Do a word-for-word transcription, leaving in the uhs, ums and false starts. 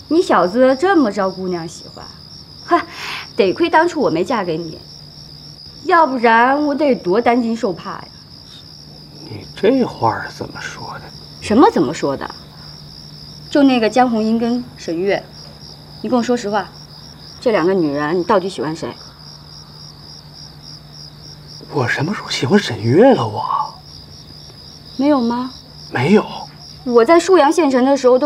你小子这么招姑娘喜欢，哈，得亏当初我没嫁给你，要不然我得多担惊受怕呀。 你这话是怎么说的？ 什么怎么说的？就那个江红英跟沈月，你跟我说实话，这两个女人你到底喜欢谁？ 我什么时候喜欢沈月了？我没有吗？ 没有。 我在沭阳县城的时候都。